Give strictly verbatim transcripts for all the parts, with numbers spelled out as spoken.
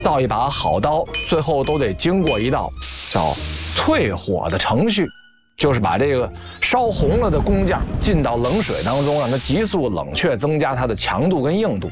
造一把好刀，最后都得经过一道叫淬火的程序，就是把这个烧红了的工匠浸到冷水当中，让它急速冷却，增加它的强度跟硬度。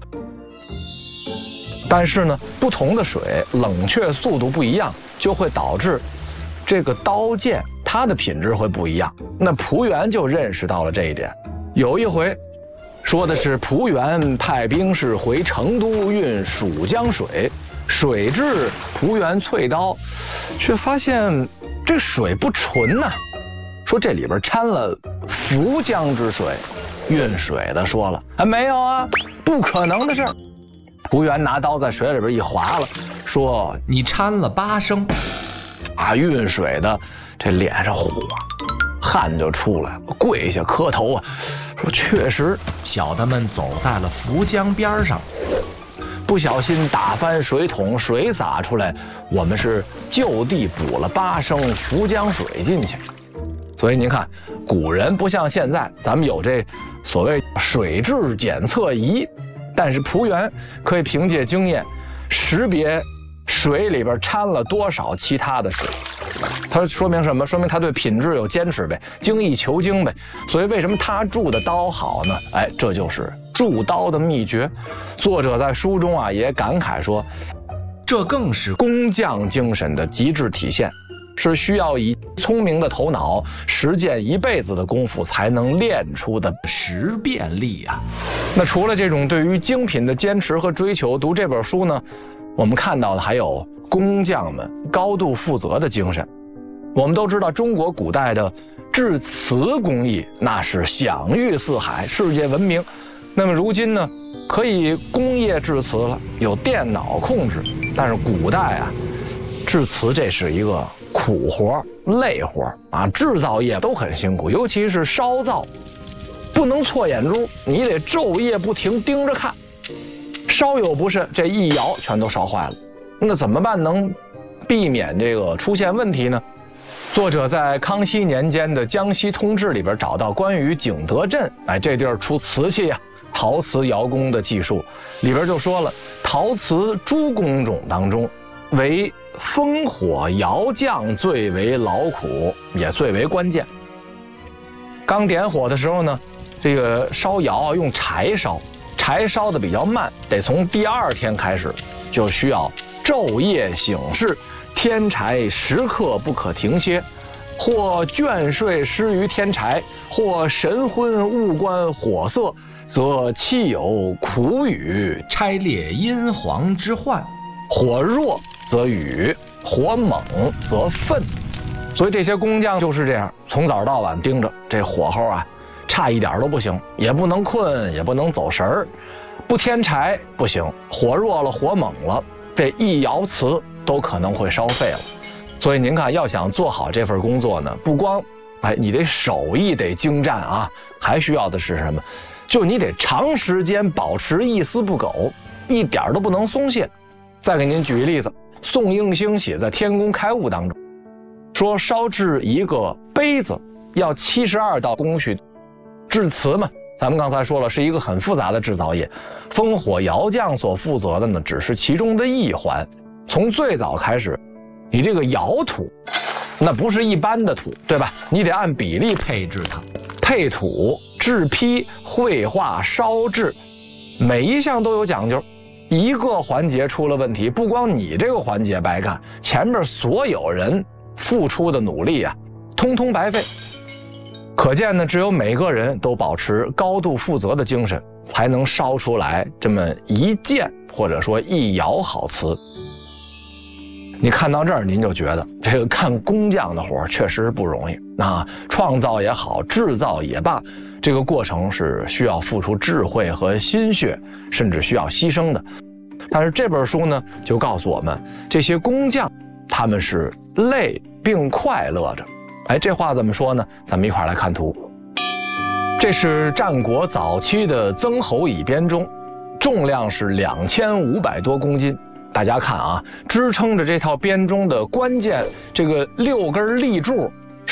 但是呢，不同的水冷却速度不一样，就会导致这个刀剑它的品质会不一样。那蒲源就认识到了这一点。有一回说的是蒲源派兵士回成都运蜀江水，水至蒲源淬刀，却发现这水不纯呐、啊，说这里边掺了涪江之水。运水的说了啊，没有啊，不可能的事儿。蒲源拿刀在水里边一划了，说你掺了八升。 啊，运水的这脸上火，汗就出来了，跪下磕头啊，说确实。 小的们走在了涪江边上， 不小心打翻水桶，水洒出来，我们是就地补了八升涪江水进去。所以您看，古人不像现在，咱们有这所谓水质检测仪，但是蒲源可以凭借经验识别水里边掺了多少其他的水。它说明什么？说明他对品质有坚持呗，精益求精呗。所以为什么他铸的刀好呢？哎，这就是铸刀的秘诀。作者在书中啊也感慨说， 这更是工匠精神的极致体现，是需要以聪明的头脑实践一辈子的功夫才能练出的识辨力啊。 那除了这种对于精品的坚持和追求，读这本书呢，我们看到的还有工匠们高度负责的精神。我们都知道中国古代的制瓷工艺那是享誉四海，世界闻名。那么如今呢，可以工业制瓷了，有电脑控制，但是古代啊，制瓷这是一个苦活累活啊，制造业都很辛苦，尤其是烧造，不能错眼珠，你得昼夜不停盯着看，稍有不慎，这一窑全都烧坏了。那怎么办能避免这个出现问题呢？作者在康熙年间的《江西通志》里边找到关于景德镇，哎，这地儿出瓷器啊，陶瓷窑工的技术，里边就说了，陶瓷诸工种当中，为烽火窑匠最为劳苦，也最为关键。刚点火的时候呢，这个烧窑用柴烧，柴烧的比较慢，得从第二天开始就需要昼夜省视，添柴时刻不可停歇，或倦睡失于添柴，或神昏误观火色，则气有苦雨， 拆裂阴黄之患。 火弱则雨，火猛则愤。所以这些工匠就是这样，从早到晚盯着这火候啊，差一点都不行，也不能困，也不能走神儿，不添柴不行，火弱了，火猛了，这一窑瓷都可能会烧废了。所以您看，要想做好这份工作呢，不光哎你得手艺得精湛啊，还需要的是什么？就你得长时间保持一丝不苟，一点都不能松懈。再给您举一例子，宋应星写在《天工开物》当中，说烧制一个杯子要七十二道工序，制瓷嘛，咱们刚才说了，是一个很复杂的制造业，烽火窑匠所负责的呢，只是其中的一环。从最早开始，你这个窑土，那不是一般的土，对吧？你得按比例配置它，配土、制坯、绘画、烧制，每一项都有讲究。一个环节出了问题，不光你这个环节白干，前面所有人付出的努力啊，通通白费。可见呢，只有每个人都保持高度负责的精神，才能烧出来这么一件或者说一窑好瓷。你看到这儿，您就觉得这个干工匠的活确实不容易啊！创造也好，制造也罢，这个过程是需要付出智慧和心血，甚至需要牺牲的。但是这本书呢，就告诉我们，这些工匠他们是累并快乐着。哎，这话怎么说呢？咱们一块来看图。这是战国早期的曾侯乙编钟，重量是两千五百多公斤。大家看啊，支撑着这套编钟的关键这个六根立柱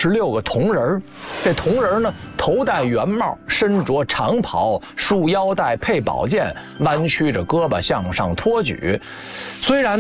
是六个铜人儿。这铜人呢，头戴圆帽，身着长袍，束腰带，配宝剑，弯曲着胳膊向上托举。虽然